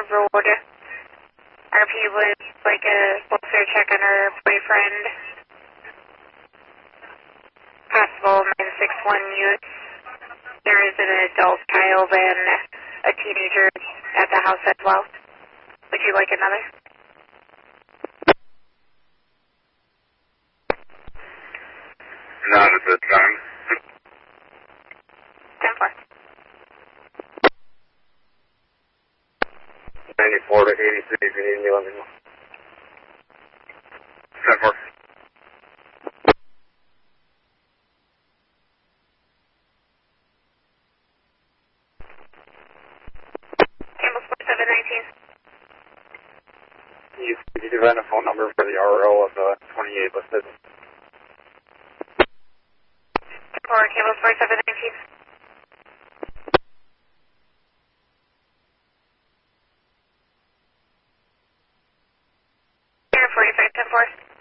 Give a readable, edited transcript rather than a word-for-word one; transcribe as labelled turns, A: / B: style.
A: road. RP would like a welfare check on her boyfriend. Possible 961 youth. There is an adult child and a teenager at the house as well. Would you like another?
B: Not at this time.
A: 10-4.
B: 94 to 83, if you need me, let me know. 10-4.
A: Campbell Sports 719.
B: Did you find a phone number for the RO of the 28 listed?
A: For Campbell Sports 719. 45 10-4.